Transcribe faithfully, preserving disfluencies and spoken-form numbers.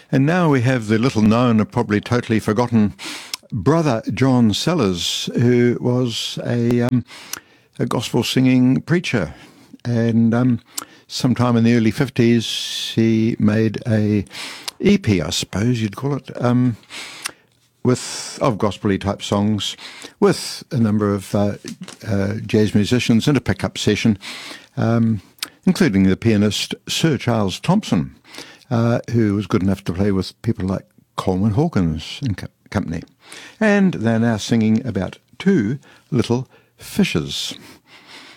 And now we have the little known and probably totally forgotten Brother John Sellers, who was a, um, a gospel singing preacher. And um, sometime in the early fifties, he made a E P, I suppose you'd call it, um, with of gospel-y type songs, with a number of uh, uh, jazz musicians in a pickup session, um, including the pianist Sir Charles Thompson, uh, who was good enough to play with people like Coleman Hawkins and co- company. And they're now singing about two little fishes.